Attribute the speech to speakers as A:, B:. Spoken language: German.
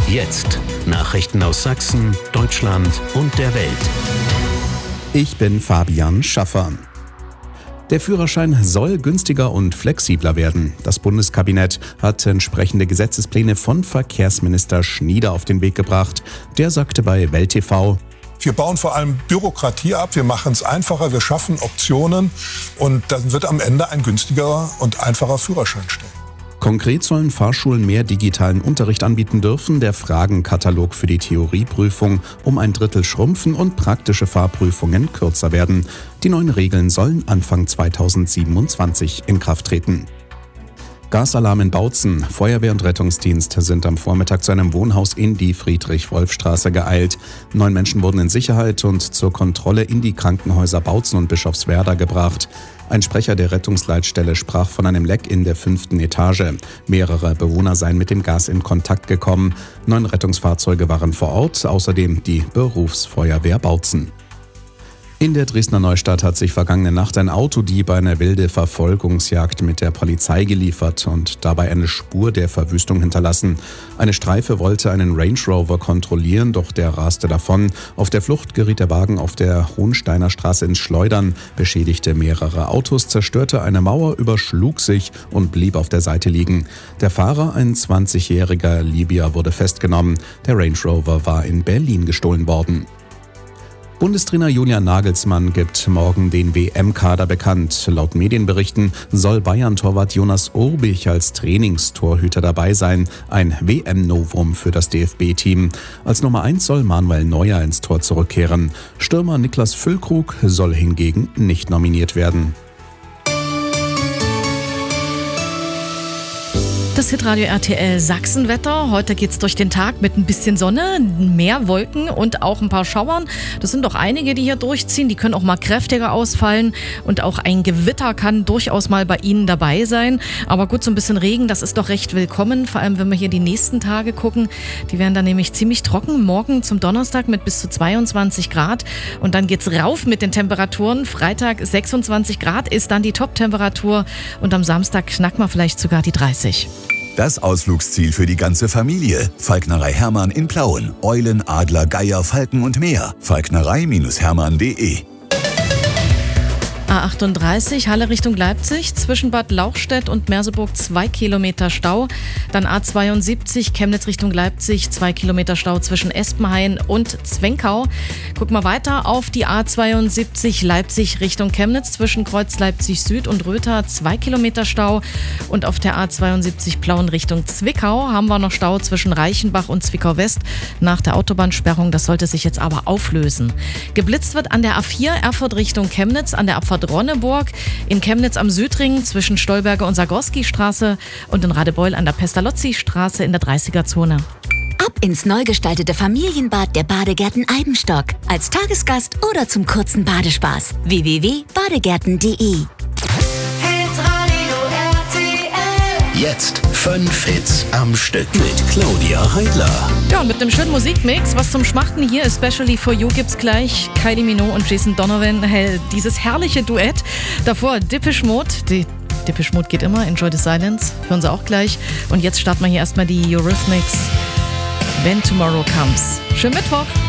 A: Jetzt Nachrichten aus Sachsen, Deutschland und der Welt.
B: Ich bin Fabian Schaffer. Der Führerschein soll günstiger und flexibler werden. Das Bundeskabinett hat entsprechende Gesetzespläne von Verkehrsminister Schnieder auf den Weg gebracht. Der sagte bei Welt TV:
C: Wir bauen vor allem Bürokratie ab, wir machen es einfacher, wir schaffen Optionen und dann wird am Ende ein günstigerer und einfacher Führerschein stehen.
B: Konkret sollen Fahrschulen mehr digitalen Unterricht anbieten dürfen, der Fragenkatalog für die Theorieprüfung um ein Drittel schrumpfen und praktische Fahrprüfungen kürzer werden. Die neuen Regeln sollen Anfang 2027 in Kraft treten. Gasalarm in Bautzen. Feuerwehr und Rettungsdienst sind am Vormittag zu einem Wohnhaus in die Friedrich-Wolf-Straße geeilt. 9 Menschen wurden in Sicherheit und zur Kontrolle in die Krankenhäuser Bautzen und Bischofswerda gebracht. Ein Sprecher der Rettungsleitstelle sprach von einem Leck in der 5. Etage. Mehrere Bewohner seien mit dem Gas in Kontakt gekommen. 9 Rettungsfahrzeuge waren vor Ort, außerdem die Berufsfeuerwehr Bautzen. In der Dresdner Neustadt hat sich vergangene Nacht ein Autodieb eine wilde Verfolgungsjagd mit der Polizei geliefert und dabei eine Spur der Verwüstung hinterlassen. Eine Streife wollte einen Range Rover kontrollieren, doch der raste davon. Auf der Flucht geriet der Wagen auf der Hohensteiner Straße ins Schleudern, beschädigte mehrere Autos, zerstörte eine Mauer, überschlug sich und blieb auf der Seite liegen. Der Fahrer, ein 20-jähriger Libyer, wurde festgenommen. Der Range Rover war in Berlin gestohlen worden. Bundestrainer Julian Nagelsmann gibt morgen den WM-Kader bekannt. Laut Medienberichten soll Bayern-Torwart Jonas Urbich als Trainingstorhüter dabei sein. Ein WM-Novum für das DFB-Team. Als Nummer 1 soll Manuel Neuer ins Tor zurückkehren. Stürmer Niklas Füllkrug soll hingegen nicht nominiert werden.
D: Das Hitradio RTL Sachsenwetter. Heute geht's durch den Tag mit ein bisschen Sonne, mehr Wolken und auch ein paar Schauern. Das sind doch einige, die hier durchziehen. Die können auch mal kräftiger ausfallen und auch ein Gewitter kann durchaus mal bei Ihnen dabei sein. Aber gut, so ein bisschen Regen, das ist doch recht willkommen. Vor allem, wenn wir hier die nächsten Tage gucken. Die werden dann nämlich ziemlich trocken. Morgen zum Donnerstag mit bis zu 22 Grad. Und dann geht's rauf mit den Temperaturen. Freitag 26 Grad ist dann die Top-Temperatur. Und am Samstag knacken wir vielleicht sogar die 30.
E: Das Ausflugsziel für die ganze Familie. Falknerei Hermann in Plauen. Eulen, Adler, Geier, Falken und mehr. Falknerei-hermann.de.
D: A38, Halle Richtung Leipzig, zwischen Bad Lauchstädt und Merseburg 2 Kilometer Stau. Dann A72, Chemnitz Richtung Leipzig, 2 Kilometer Stau zwischen Espenhain und Zwenkau. Guck mal weiter auf die A72, Leipzig Richtung Chemnitz, zwischen Kreuz Leipzig Süd und Röther, 2 Kilometer Stau. Und auf der A72 Plauen Richtung Zwickau haben wir noch Stau zwischen Reichenbach und Zwickau West nach der Autobahnsperrung. Das sollte sich jetzt aber auflösen. Geblitzt wird an der A4 Erfurt Richtung Chemnitz, an der Abfahrt Ronneburg, in Chemnitz am Südring zwischen Stolberger und Sagorski-Straße und in Radebeul an der Pestalozzi-Straße in der 30er-Zone.
F: Ab ins neu gestaltete Familienbad der Badegärten Eibenstock. Als Tagesgast oder zum kurzen Badespaß. www.badegärten.de.
A: Jetzt 5 Hits am Stück mit Claudia Heidler.
D: Ja, und mit einem schönen Musikmix, was zum Schmachten hier, Especially for You, gibt's gleich Kylie Minogue und Jason Donovan. Dieses herrliche Duett. Davor Depeche Mode. Depeche Mode geht immer, Enjoy the Silence. Hören Sie auch gleich. Und jetzt starten wir hier erstmal die Eurythmics. When Tomorrow Comes. Schönen Mittwoch.